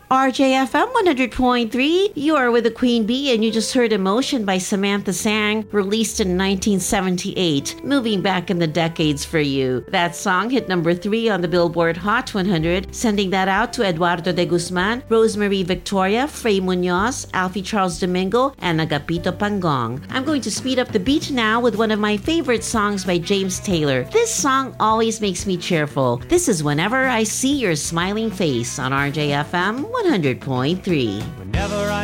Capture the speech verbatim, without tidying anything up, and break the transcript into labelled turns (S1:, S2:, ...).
S1: R J F M one hundred point three. You are with the Queen Bee, and you just heard Emotion by Samantha Sang, released in nineteen seventy-eight, moving back in the decades for you. That song hit number three on the Billboard Hot one hundred, sending that out to Eduardo de Guzman, Rosemary Victoria, Frei Munoz, Alfie Charles Domingo, and Agapito Pangong. I'm going to speed up the beat now with one of my favorite songs by James Taylor. This song always makes me cheerful. This is Whenever I See Your Smiling Face on R J F M one hundred point three.
S2: Whenever I